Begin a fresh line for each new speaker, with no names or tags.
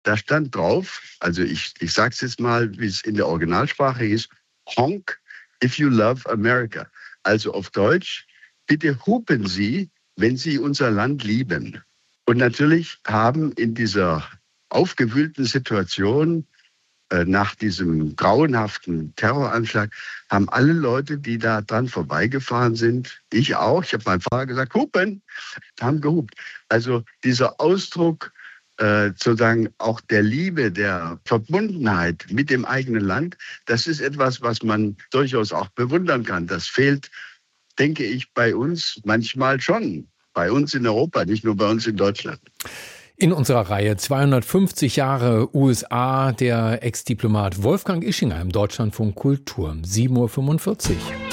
Da stand drauf, also ich sage es jetzt mal, wie es in der Originalsprache ist, Honk if you love America. Also auf Deutsch, bitte hupen Sie, wenn Sie unser Land lieben. Und natürlich haben in dieser aufgewühlten Situation nach diesem grauenhaften Terroranschlag, haben alle Leute, die da dran vorbeigefahren sind, ich auch, ich habe meinem Fahrer gesagt, hupen, haben gehupt. Also dieser Ausdruck sozusagen auch der Liebe, der Verbundenheit mit dem eigenen Land, das ist etwas, was man durchaus auch bewundern kann. Das fehlt, denke ich, bei uns manchmal schon. Bei uns in Europa, nicht nur bei uns in Deutschland.
In unserer Reihe 250 Jahre USA, der Ex-Diplomat Wolfgang Ischinger im Deutschlandfunk Kultur, 7:45 Uhr.